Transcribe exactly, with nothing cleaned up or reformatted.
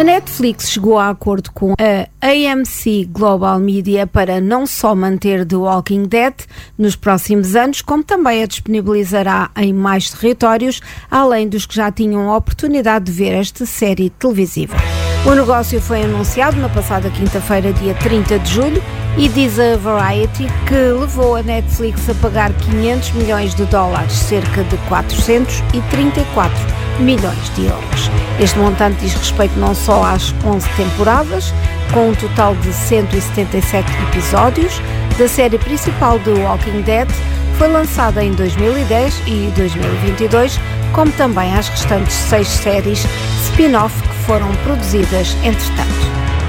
A Netflix chegou a acordo com a A M C Global Media para não só manter The Walking Dead nos próximos anos, como também a disponibilizará em mais territórios, além dos que já tinham a oportunidade de ver esta série televisiva. O negócio foi anunciado na passada quinta-feira, dia trinta de julho, e diz a Variety que levou a Netflix a pagar quinhentos milhões de dólares, cerca de quatrocentos e trinta e quatro milhões de euros. Este montante diz respeito não só às onze temporadas, com um total de cento e setenta e sete episódios, da série principal de Walking Dead, que foi lançada em dois mil e dez e dois mil e vinte e dois, como também às restantes seis séries spin-off que foram produzidas entretanto.